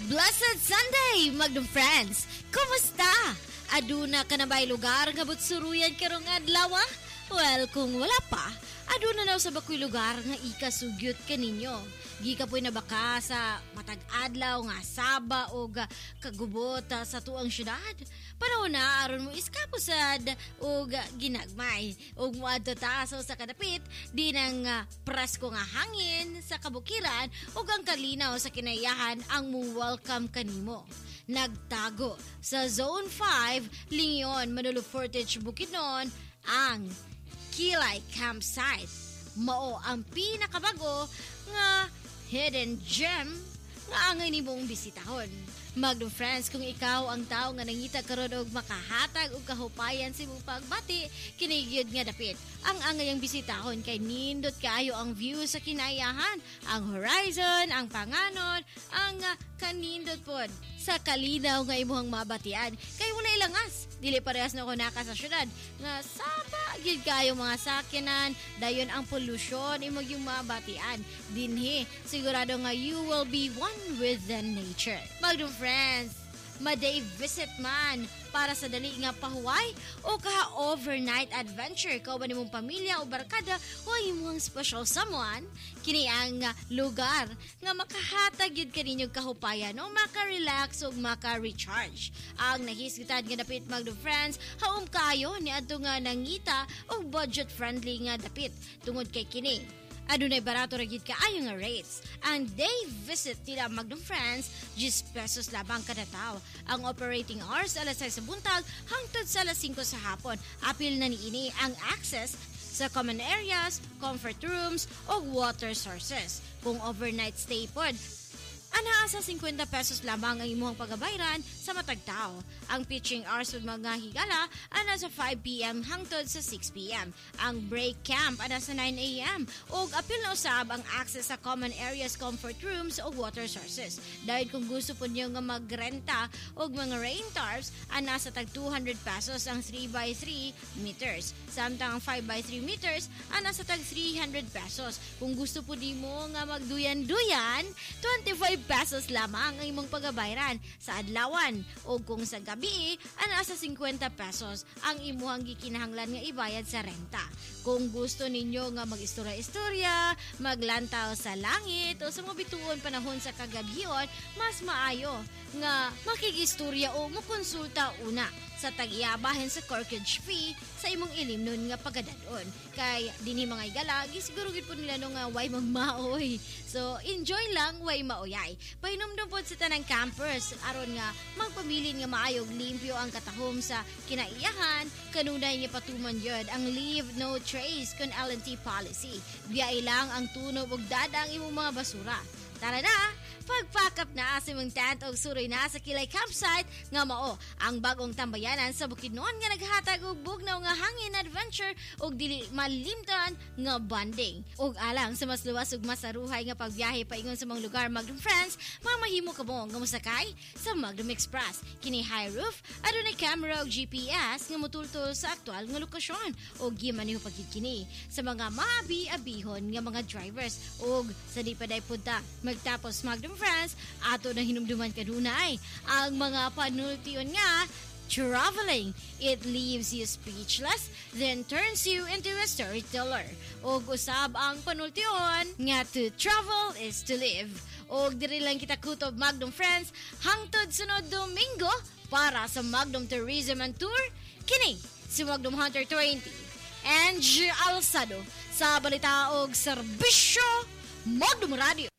Blessed Sunday, Magdong friends! Kumusta? Aduna ka na ba'y lugar nga butsuruyan karong adlaw? Well, kung wala pa, aduna na sa bakoy lugar nga ikasugyot kaninyo. Gika po'y nabaka sa matag adlaw nga saba o kagubot sa tuang syudad. Panahon na aron mo iskapusad o ginagmay. O muadto taso sa kadapit, di nang prasko nga hangin sa kabukiran o ang kalinaw sa kinayahan ang mo-welcome kanimo. Nagtago sa Zone 5, Lingion, Manolo Fortich, Bukidnon, ang Kilay Campsite. Mao ang pinakabago nga hidden gem nga angay nimong bisitahon. Magdong friends, kung ikaw ang tao nga nangita karon og makahatag og kahupayan sa imong pagbati, kinigyud nga dapit. Ang angayang bisitahon kay nindot kaayo ang view sa kinayahan, ang horizon, ang panganon, ang kanindot pod sa kalinaw nga imuhang mabatian. Kay wala ilangas, dili parehas na ko naka sa syudad nga saba gyud kayo mga sakyanan, dayon ang pollution imong yung mabatian. Dinhi sigurado nga you will be one with the nature. Magdong friends, ma-day visit man para sa dali nga pahuway o overnight adventure ka ba nimong pamilya o barkada o imong special someone, kini ang lugar nga makahatag yun kaninyong kahupayan o maka-relax o maka-recharge. Ang nahisgitad nga dapit Magdong friends, haom kayo ni adto nga nangita o budget friendly nga dapit tungod kay kini adunay barato ra gyud kaayo nga rates. Ang day visit nila Magdong friends, 10 pesos labang kada tawo. Ang operating hours alas 6 sa buntag hangtod sa alas 5 sa hapon. Apil na niini ang access sa common areas, comfort rooms o water sources. Kung overnight stay pod, ana sa 50 pesos lamang ang imuhang pagabayran sa matag tao. Ang pitching hours ng mga higala ana sa 5 p.m. hangtod sa 6 p.m. Ang break camp ana sa 9 a.m. ug apil na usab ang access sa common areas, comfort rooms o water sources. Dahil kung gusto po niyo nga magrenta og mga rain tarps, ana sa tag 200 pesos ang 3x3 meters. Samtang ang 5x3 meters ana sa tag 300 pesos. Kung gusto po nimo nga magduyan-duyan, 25 pesos lamang ang imong pagabayran sa adlawan o kung sa gabi ana sa 50 pesos ang imuhang gikinahanglan nga ibayad sa renta. Kung gusto ninyo nga mag-istorya-istorya, maglantaw sa langit o sa mga bituon panahon sa kagabihon, mas maayo nga makikistorya o mokonsulta una sa tag-iabahin sa corkage fee sa imong ilimnon nga pagadadon. Kay dinhi mga igala, gisiguro gid po nila no nga way magmaoy. So enjoy lang way maoyay. Pahinumdum pod sa tanang campers aron nga magpabilin nga maayog limpyo ang katahom sa kinaiyahan, kanunay nga patuman yun ang leave no trace kun L&T policy. Biyay lang ang tunog ug dada ang imong mga basura. Tara na! Pagpakap na sa mong tent o suroy na sa Kilay Campsite nga mao ang bagong tambayanan sa Bukidnon nga naghatag og bugnaw nga hangin adventure og dili malimtan nga bonding. Og alang sa mas luwas ug masaruhay nga pagbiyahe paingon sa mga lugar Magdong friends, mamahimo ka mo nga mosakay sa Magdom Express. Kini high roof, adunay camera og GPS nga motultol sa aktual nga lokasyon og gimaneho pagid kini sa mga maabi-abihon nga mga drivers og sa di pa day punta magtapos Magdom friends, ato na hinumduman kanunay ang mga panultiyon nga traveling. It leaves you speechless, then turns you into a storyteller. Og usab ang panultiyon nga to travel is to live. Og diri lang kita kutob Magdom friends hangtod sunod Domingo para sa Magdom Tourism and Tour. Kini si Magdom Hunter 20 and Alsado sa balita og serbisyo Magdom Radio.